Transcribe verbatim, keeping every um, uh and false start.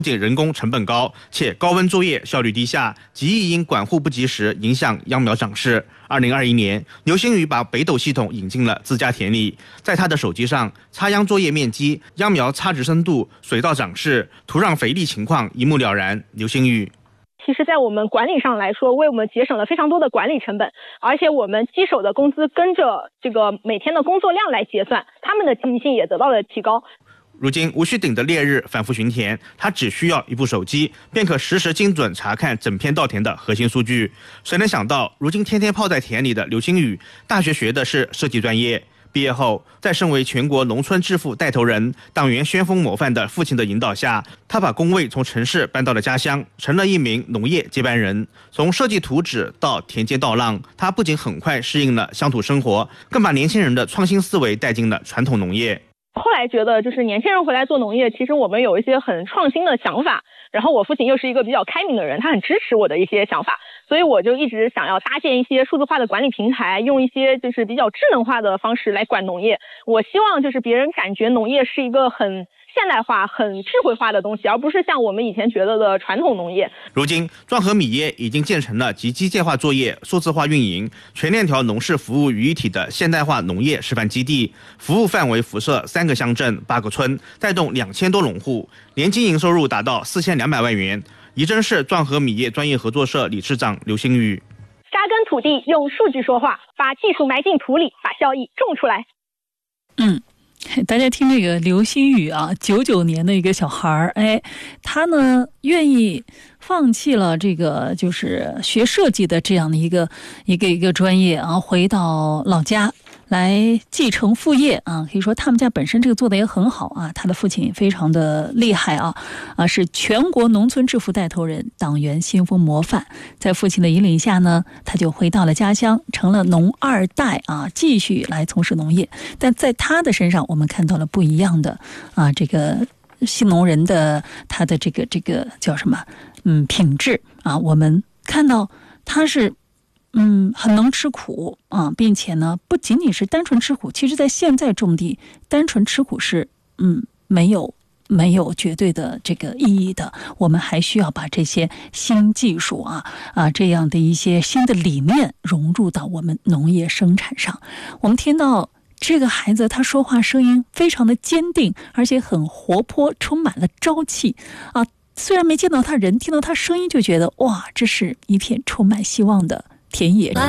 仅人工成本高，且高温作业效率低下，极易因管护不及时影响秧苗长势。二零二一年，刘星宇把北斗系统引进了自家田里，在他的手机上，插秧作业面积、秧苗插植深度、水稻长势、土壤肥力情况一目了然。刘星宇。 其实在我们管理上来说，为我们节省了非常多的管理成本，而且我们机手的工资跟着这个每天的工作量来结算，他们的积极性也得到了提高。 如今无需顶着烈日反复巡田，他只需要一部手机，便可实时精准查看整片稻田的核心数据。谁能想到，如今天天泡在田里的刘星宇，大学学的是设计专业，毕业后在身为全国农村致富带头人、党员先锋模范的父亲的引导下，他把工位从城市搬到了家乡，成了一名农业接班人。从设计图纸到田间稻浪，他不仅很快适应了乡土生活，更把年轻人的创新思维带进了传统农业。 后来觉得就是年轻人回来做农业，其实我们有一些很创新的想法，然后我父亲又是一个比较开明的人，他很支持我的一些想法，所以我就一直想要搭建一些数字化的管理平台，用一些就是比较智能化的方式来管农业。我希望就是别人感觉农业是一个很现代化、很智慧化的东西，而不是像我们以前觉得的传统农业。 如今，壮和米业已经建成了集机械化作业、数字化运营、全链条农事服务于一体的现代化农业示范基地，服务范围辐射三个乡镇、八个村，带动两千多农户，年经营收入达到四千两百万元。仪征市壮和米业专业合作社理事长刘星宇： 扎根土地，用数据说话，把技术埋进土里，把效益种出来。 嗯。大家听这个刘星宇啊，九九年的一个小孩儿，哎，他呢愿意放弃了这个就是学设计的这样的一个一个一个专业啊，回到老家来继承父业啊。可以说他们家本身这个做的也很好啊，他的父亲非常的厉害啊啊，是全国农村致富带头人、党员先锋模范。在父亲的引领下呢，他就回到了家乡，成了农二代啊，继续来从事农业。但在他的身上，我们看到了不一样的啊，这个新农人的他的这个这个叫什么嗯品质啊，我们看到他是嗯很能吃苦啊，并且呢不仅仅是单纯吃苦，其实在现在种地单纯吃苦是嗯没有没有绝对的这个意义的，我们还需要把这些新技术啊啊这样的一些新的理念融入到我们农业生产上。我们听到这个孩子他说话声音非常的坚定，而且很活泼，充满了朝气啊！虽然没见到他人，听到他声音就觉得哇，这是一片充满希望的田野。